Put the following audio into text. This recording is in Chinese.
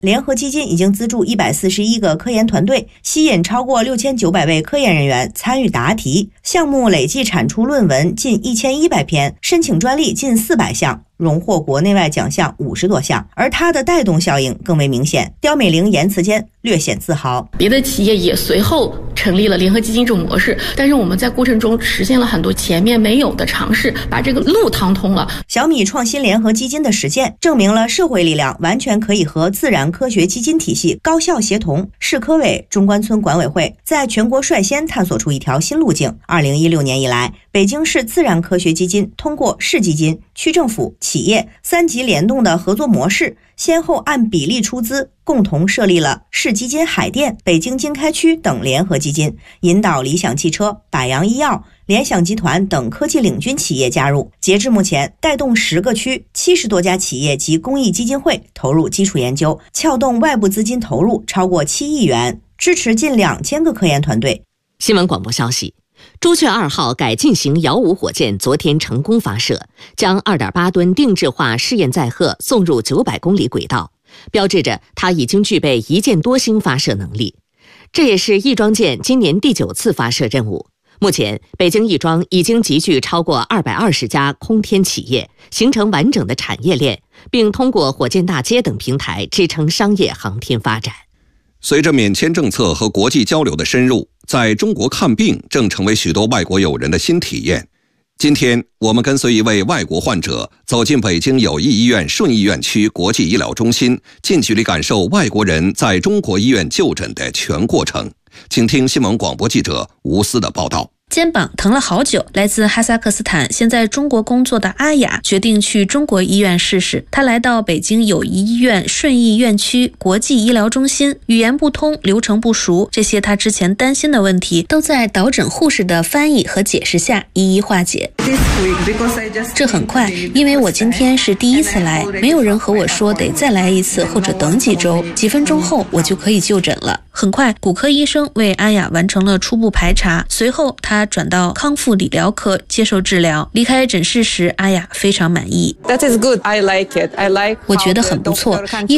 联合基金已经资助141个科研团队，吸引超过6900位科研人员参与答题，项目累计产出论文近1100篇，申请专利近400项。荣获国内外奖项50多项，而它的带动效应更为明显。刁美玲言辞间略显自豪， 别的企业也随后成立了联合基金这种模式，但是我们在过程中实现了很多前面没有的尝试，把这个路趟通了。 小米创新联合基金的实践，证明了社会力量完全可以和自然科学基金体系高效协同。市科委、中关村管委会在全国率先探索出一条新路径。2016年以来，北京市自然科学基金通过市基金、区政府、企业3级联动的合作模式，先后按比例出资，共同设立了市基金海淀、北京经开区等联合基金，引导理想汽车、百洋医药、联想集团等科技领军企业加入。截至目前，带动10个区70多家企业及公益基金会投入基础研究，撬动外部资金投入超过7亿元，支持近2000个科研团队。 新闻广播消息，朱雀2号改进型遥5火箭昨天成功发射，将2.8吨定制化试验载荷送入900公里轨道，标志着它已经具备一箭多星发射能力。这也是亦庄舰今年第9次发射任务。目前，北京亦庄已经集聚超过220家空天企业，形成完整的产业链，并通过火箭大街等平台支撑商业航天发展。 随着免签政策和国际交流的深入，在中国看病正成为许多外国友人的新体验。今天，我们跟随一位外国患者走进北京友谊医院顺义院区国际医疗中心，近距离感受外国人在中国医院就诊的全过程。请听新闻广播记者吴思的报道。 肩膀疼了好久，来自哈萨克斯坦现在中国工作的阿雅决定去中国医院试试。她来到北京友谊医院顺义院区国际医疗中心，语言不通，流程不熟，这些她之前担心的问题都在导诊护士的翻译和解释下一一化解。这很快，因为我今天是第一次来，没有人和我说得再来一次或者等几周，几分钟后我就可以就诊了。很快，骨科医生为阿雅完成了初步排查，随后她转到康复理疗科接受治疗。离开诊室时，阿雅非常满意。 That is good. I like it. I like. 我觉得很不错，医